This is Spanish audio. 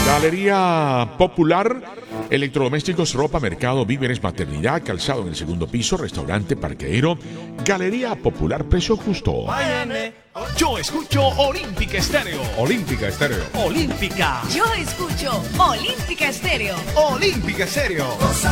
Galería Popular, electrodomésticos, ropa, mercado, víveres, maternidad, calzado en el segundo piso, restaurante, parqueadero. Galería Popular, precio justo. Yo escucho Olímpica Estéreo. Olímpica Estéreo. Olímpica. Yo escucho Olímpica Estéreo. Olímpica Estéreo.